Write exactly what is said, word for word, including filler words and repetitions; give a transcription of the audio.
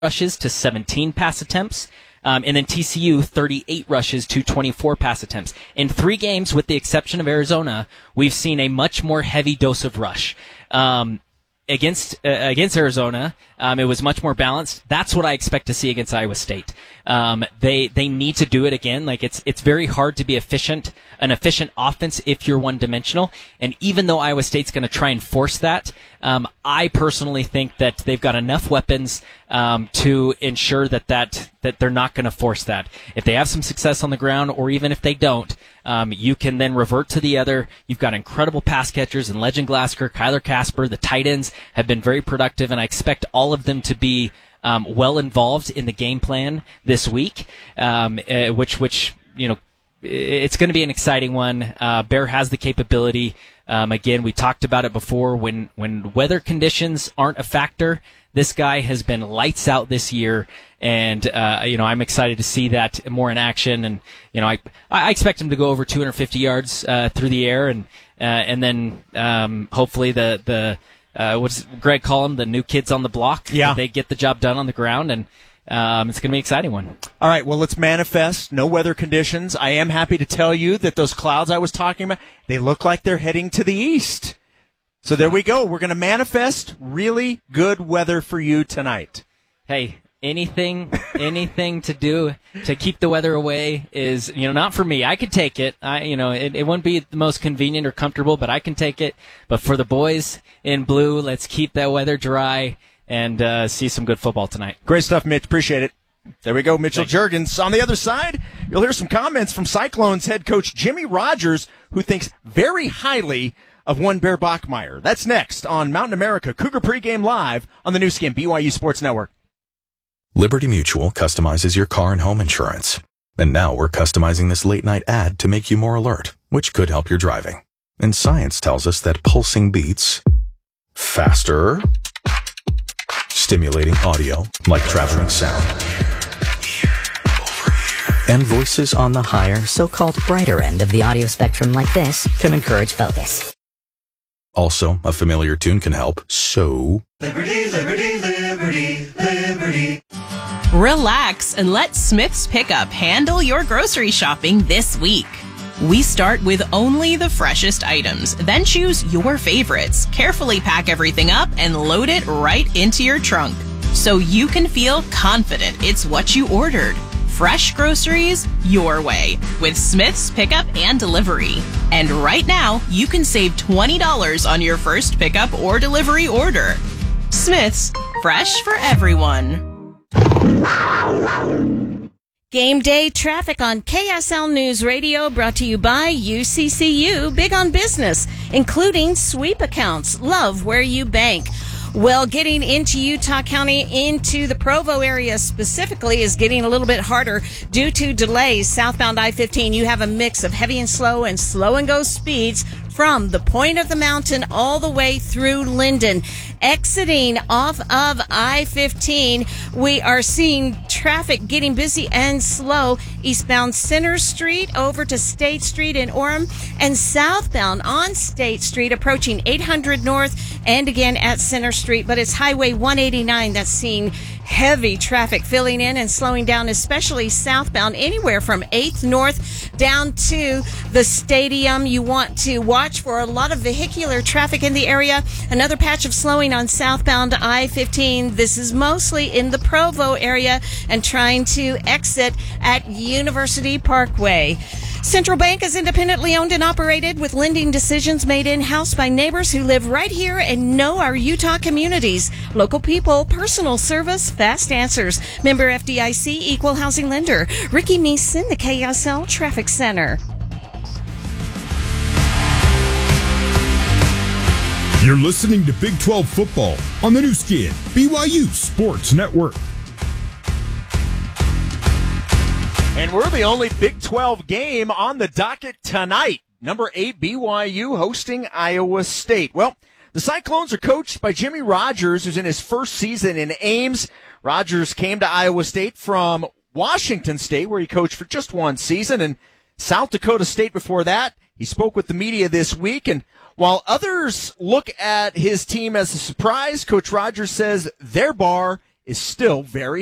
rushes to seventeen pass attempts. Um, and then T C U, thirty-eight rushes to twenty-four pass attempts. In three games, with the exception of Arizona, we've seen a much more heavy dose of rush. Um, against uh, against Arizona, um, it was much more balanced. That's what I expect to see against Iowa State. Um, they they need to do it again. Like it's it's very hard to be efficient, an efficient offense if you're one dimensional. And even though Iowa State's going to try and force that, um, I personally think that they've got enough weapons um, to ensure that that that they're not going to force that. If they have some success on the ground, or even if they don't, um, you can then revert to the other. You've got incredible pass catchers in Legend Glasgow, Kyler Casper. The tight ends have been very productive, and I expect all of them to be Um, well involved in the game plan this week, um, uh, which, which, you know, it's going to be an exciting one. Uh, Bear has the capability. Um, again, we talked about it before. When, when weather conditions aren't a factor, this guy has been lights out this year. And, uh, you know, I'm excited to see that more in action. And, you know, I, I expect him to go over two hundred fifty yards, uh, through the air. And, uh, and then, um, hopefully the, the, Uh, what's Greg call them? The new kids on the block. Yeah. They get the job done on the ground, and um, it's going to be an exciting one. All right, well, let's manifest. No weather conditions. I am happy to tell you that those clouds I was talking about, they look like they're heading to the east. So there we go. We're going to manifest really good weather for you tonight. Hey, anything anything to do to keep the weather away is, you know, not for me. I could take it. I, you know, it, it wouldn't be the most convenient or comfortable, but I can take it. But for the boys in blue, let's keep that weather dry and uh, see some good football tonight. Great stuff, Mitch. Appreciate it. There we go, Mitchell Juergens. On the other side, you'll hear some comments from Cyclones head coach Jimmy Rogers, who thinks very highly of one Bear Bachmeier. That's next on Mountain America Cougar Pregame Live on the new skin B Y U Sports Network. Liberty Mutual customizes your car and home insurance. And now we're customizing this late-night ad to make you more alert, which could help your driving. And science tells us that pulsing beats faster, stimulating audio like traveling sound, and voices on the higher, so-called brighter end of the audio spectrum like this can encourage focus. Also, a familiar tune can help, so... Liberty, liberty, liberty, liberty. Relax and let Smith's Pickup handle your grocery shopping this week. We start with only the freshest items, then choose your favorites, carefully pack everything up, and load it right into your trunk, so you can feel confident it's what you ordered. Fresh groceries your way with Smith's Pickup and Delivery. And right now, you can save twenty dollars on your first pickup or delivery order. Smith's, fresh for everyone. Game day traffic on K S L News Radio, brought to you by U C C U, big on business, including sweep accounts. Love where you bank. Well, getting into Utah County, into the Provo area specifically, is getting a little bit harder due to delays. Southbound I fifteen, you have a mix of heavy and slow and slow and go speeds from the point of the mountain all the way through Linden. Exiting off of I fifteen, we are seeing traffic getting busy and slow eastbound Center Street over to State Street in Orem, and southbound on State Street approaching eight hundred North and again at Center Street. But it's Highway one eighty-nine that's seeing heavy traffic filling in and slowing down, especially southbound anywhere from eighth North down to the stadium. You want to watch for a lot of vehicular traffic in the area. Another patch of slowing on southbound I fifteen. This is mostly in the Provo area and trying to exit at University Parkway. Central Bank is independently owned and operated, with lending decisions made in-house by neighbors who live right here and know our Utah communities. Local people, personal service, fast answers. Member F D I C, equal housing lender. Ricky Meeson, the K S L Traffic Center. You're listening to Big twelve Football on the new skin, B Y U Sports Network. And we're the only Big twelve game on the docket tonight. Number eight, B Y U hosting Iowa State. Well, the Cyclones are coached by Jimmy Rogers, who's in his first season in Ames. Rogers came to Iowa State from Washington State, where he coached for just one season, and South Dakota State before that. He spoke with the media this week, and while others look at his team as a surprise, Coach Rogers says their bar is still very